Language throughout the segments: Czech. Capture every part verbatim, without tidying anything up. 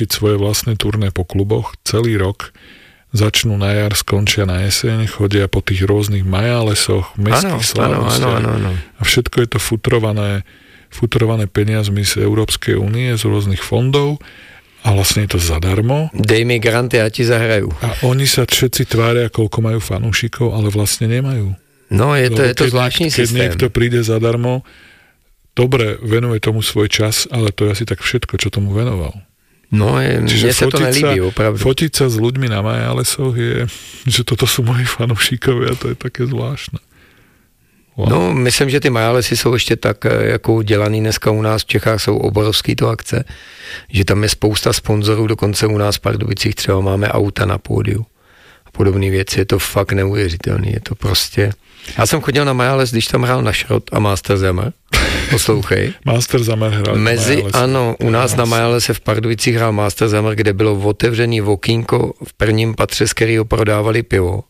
riešiť svoje vlastné turné po kluboch celý rok. Začnú na jar, skončia na jeseň, chodia po tých rôznych majálesoch, mestských slávnostiach. A všetko je to futrované, futrované peniazmi z Európskej únie, z rôznych fondov. A vlastne je to zadarmo. Dej mi granty a ti zahrajú. A oni sa všetci tvária, koľko majú fanúšikov, ale vlastne nemajú. No, je to, je to keď zvláštny niek- keď systém. Keď niekto príde zadarmo, dobre, venuje tomu svoj čas, ale to je asi tak všetko, čo tomu venoval. No, je, mne sa to nelíbí, opravdu. Fotiť sa s ľuďmi na majálesoch je, že toto sú moji fanúšikovia, to je také zvláštne. Wow. No, myslím, že ty majálesy jsou ještě tak jako udělaný dneska u nás v Čechách, jsou obrovský to akce, že tam je spousta sponzorů, dokonce u nás v Pardubicích třeba máme auta na pódiu a podobné věci, je to fakt neuvěřitelný, je to prostě... Já jsem chodil na majáles, když tam hrál Našrot a Master Zemmer, poslouchej. Master Zemmer hrál Mezi, majáles. ano, u nás na majálese v Pardubicích hrál Master Zemmer, kde bylo otevřený okýnko v prvním patře, z kterého prodávali pivo.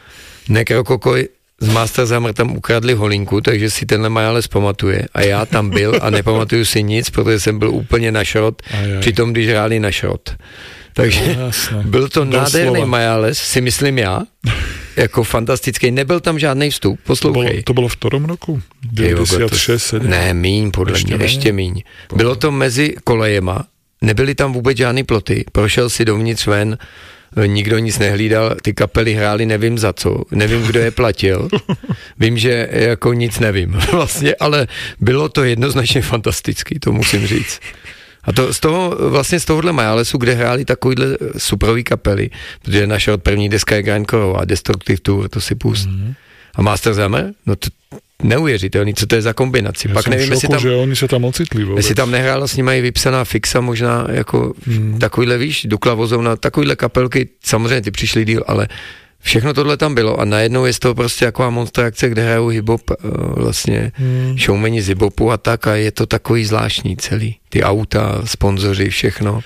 Nekrokokoj z Master Zemmer tam ukradli holinku, takže si tenhle majáles pamatuje. A já tam byl a nepamatuju si nic, protože jsem byl úplně na šrot, přitom když hráli na šrot. Takže Jasne. byl to Doslova. nádherný majáles, si myslím já, jako fantastický. Nebyl tam žádný vstup, poslouchej. To bylo, to bylo v ktorom roku? devadesát šest sedm Ne, míň, podle ještě mě, ještě míň. Bylo to mezi kolejema, nebyly tam vůbec žádný ploty, prošel si dovnitř ven, nikdo nic nehlídal, ty kapely hrály nevím za co, nevím, kdo je platil, vím, že jako nic nevím vlastně, ale bylo to jednoznačně fantastický, to musím říct. A to z toho, vlastně z tohohle majálesu, kde hráli takovýhle superový kapely, protože naše od první deska je Grindcore a Destructive Tour, to si pust. Mm-hmm. A Master Zemmer, no to neuvěřitelný, co to je za kombinaci. Já Pak nevím, šoku, jestli tam, že oni se tam ocitli vůbec. Jestli tam nehrála s nimi i vypsaná Fixa, možná jako mm. takovýhle, víš, Dukla Vozovna, takovýhle kapelky, samozřejmě ty přišli díl, ale všechno tohle tam bylo a najednou je z toho prostě taková monster akce, kde hrajou hip-hop, vlastně hmm. showmeni z hip-hopu a tak a je to takový zvláštní celý. Ty auta, sponzoři, všechno.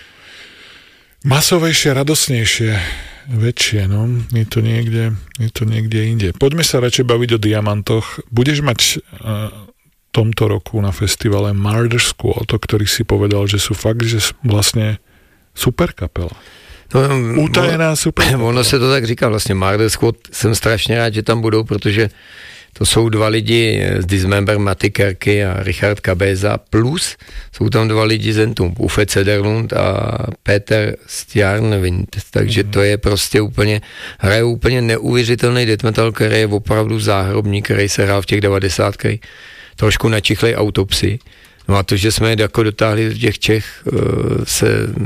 Masovejšie, radosnejšie, väčšie, no. Je to niekde, je to niekde inde. Poďme sa radšej baviť o diamantoch. Budeš mať uh, tomto roku na festivale Murder Squad, o ktorých si povedal, že sú fakt, že vlastne super kapela. No, Utajená super. Ono se to tak říká vlastně, Murder Squad, jsem strašně rád, že tam budou, protože to jsou dva lidi z Dismember, Matti Kerky a Richard Kabeza, plus jsou tam dva lidi z Entomb, Uffe Cederlund a Peter Stjarnvind, takže mm-hmm. to je prostě úplně, hrajou úplně neuvěřitelný death metal, který je opravdu záhrobní, který se hrál v těch devadesátkách, trošku načichlej Autopsy. No a to, že jsme jako dotáhli do těch Čech, se,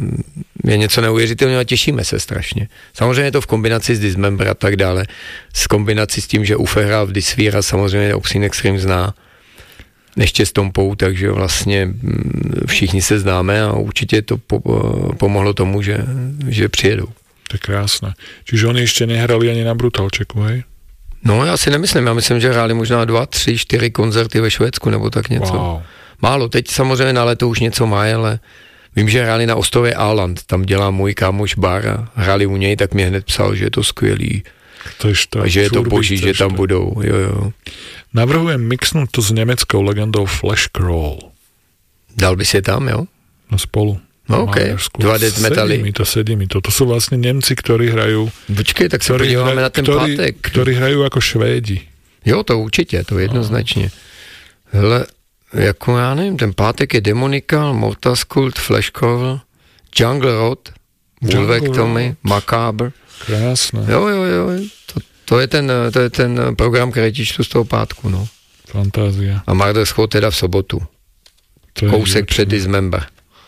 je něco neuvěřitelného a těšíme se strašně. Samozřejmě je to v kombinaci s Dismember a tak dále. S kombinací s tím, že Uffe hrál v Disfear, samozřejmě Obscene Extreme zná ještě s Tompou, takže vlastně všichni se známe a určitě to po, pomohlo tomu, že, že přijedou. To je krásné. Čiže oni ještě nehrali ani na Brutalčeku, hej? No já si nemyslím, já myslím, že hráli možná dva, tři, čtyři koncerty ve Švédsku nebo tak něco. Wow. Málo, teď samozřejmě na leto už něco má, ale vím, že hráli na ostrově Åland, tam dělá můj kámoš bar a hráli u něj, tak mě hned psal, že je to skvělý to je to, a že je to boží, že tam budou. Jo, jo. Navrhujem mixnout to s německou legendou Flash Crawl. Dal by si tam, jo? No spolu. No okej, okay. Dva death metaly. Sedí mi to, sedí mi to. To sú vlastne Nemci, ktorí hrajú... Počkej, tak sa podíváme na ten ktorí, pátek. Ktorí hrajú ako Švédi. Jo, to určitě, to jednoznačně. Hele, jako já nevím, ten pátek je Demonical, Mortaskult, Flashcore, Jungle Rot, Vulvectomy, Macabre. Krásné. Jo, jo, jo, to, to, je ten, to je ten program, který ti čtu z toho pátku, no. Fantázia. A Murder Squad teda v sobotu. To Kousek před Dismember.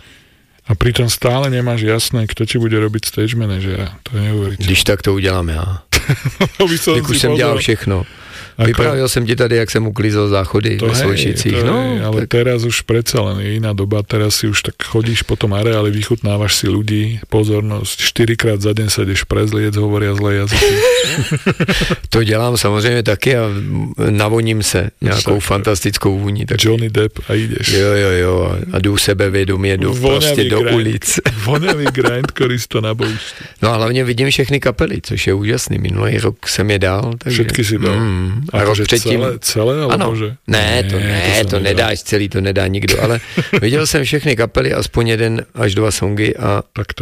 A pritom stále nemáš jasné, kto ti bude robiť stage manažera. To je neuveriteľné. Když tak to udělám já. Jak už jsem dělal všechno. Ako... Vypravil jsem ti tady, jak jsem uklízel záchody ve Solšicích. No, ale tak... teraz už predsa len je iná doba, teraz si už tak chodíš po tom areáli, vychutnávaš si ľudí, pozornosť, štyrikrát za deň sa ideš prezliec, hovoria zlé jazyky. To dělám samozřejmě taky a navoním se nějakou tak, fantastickou vůni. Taky. Johnny Depp a ideš. Jo, jo, jo, a jdu sebevědomě do, prostě do grind, ulic. Vonavý grindkorista na bojišti. No a hlavně vidím všechny kapely, což je úžasný. Minulý rok jsem je dal. Takže... Všetky si dal. Mm. A, a rok předtím... Celé, celé alebo ano. Že? Ne, to ne, ne to, to nedáš celý, to nedá nikdo, ale viděl jsem všechny kapely, aspoň jeden až dva songy a tak to